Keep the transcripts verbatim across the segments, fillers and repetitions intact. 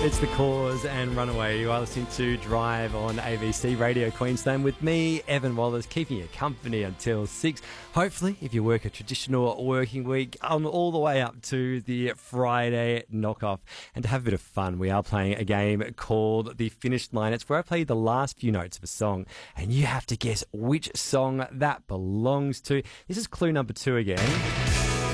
It's The Cause and Runaway. You are listening to Drive on A B C Radio Queensland with me, Evan Wallace, keeping you company until six. Hopefully, if you work a traditional working week, um, all the way up to the Friday knockoff. And to have a bit of fun, we are playing a game called The Finished Line. It's where I play the last few notes of a song, and you have to guess which song that belongs to. This is clue number two again.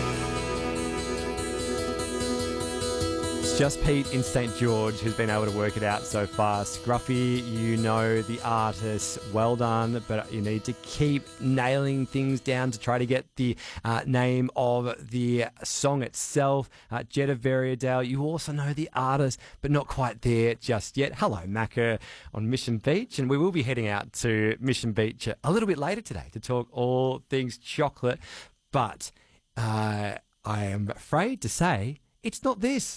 Just Pete in Saint George who's been able to work it out so far. Scruffy, you know the artist. Well done, but you need to keep nailing things down to try to get the uh, name of the song itself. Uh, Jetta Variadale, you also know the artist, but not quite there just yet. Hello, Macca on Mission Beach, and we will be heading out to Mission Beach a little bit later today to talk all things chocolate, but uh, I am afraid to say it's not this.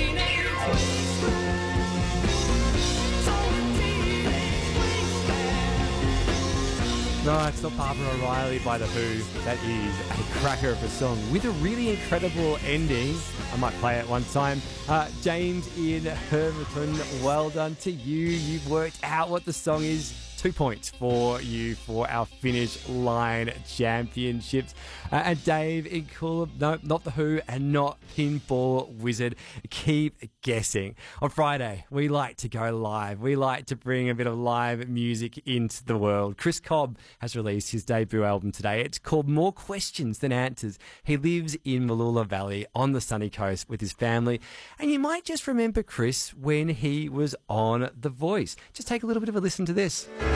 No, it's not Barbara O'Reilly by The Who. That is a cracker of a song with a really incredible ending. I might play it one time. Uh, James in Hermiton, well done to you. You've worked out what the song is. Two points for you for our Finish Line Championships. Uh, and Dave in Coolum, no, not The Who and not Pinball Wizard. Keep guessing. On Friday, we like to go live. We like to bring a bit of live music into the world. Chris Cobb has released his debut album today. It's called More Questions Than Answers. He lives in Mooloolah Valley on the sunny coast with his family. And you might just remember Chris when he was on The Voice. Just take a little bit of a listen to this.